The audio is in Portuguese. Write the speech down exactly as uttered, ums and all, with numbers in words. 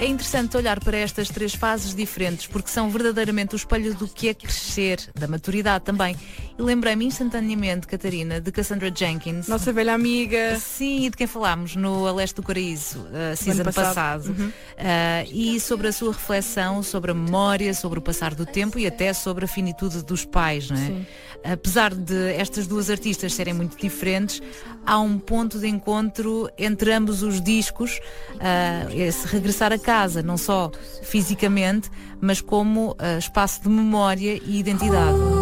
É interessante olhar para estas três fases diferentes, porque são verdadeiramente o espelho do que é crescer, da maturidade também. E lembrei-me instantaneamente, Catarina, de Cassandra Jenkins. Nossa velha amiga. Sim, de quem falámos no A Leste do Paraíso, uh, season passado. passado. Uhum. Uh, e sobre a sua reflexão, sobre a memória, sobre o passar do tempo e até sobre a finitude dos pais, não é? Sim. Apesar de estas duas artistas serem muito diferentes, há um ponto de encontro entre ambos os discos, uh, esse regressar a casa, não só fisicamente, mas como uh, espaço de memória e identidade.